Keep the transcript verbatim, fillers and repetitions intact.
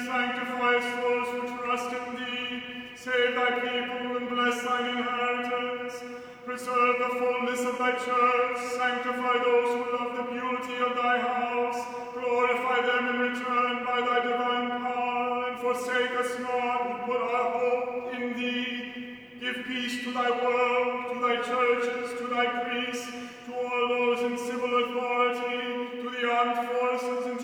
sanctify those who trust in thee. Save thy people and bless thine inheritance. Preserve the fullness of thy church. Sanctify those who love the beauty of thy house. Glorify them in return by thy divine power, and forsake us not who put our hope in thee. Give peace to thy world, to thy churches, to thy priests, to all those in civil authority, to the armed forces,